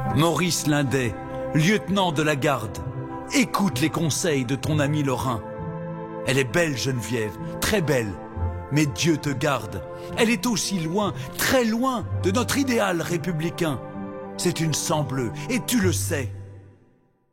Maurice Lindet, lieutenant de la garde, écoute les conseils de ton ami Lorrain. Elle est belle, Geneviève, très belle, mais Dieu te garde. Elle est aussi loin, très loin de notre idéal républicain. C'est une sang bleue, et tu le sais.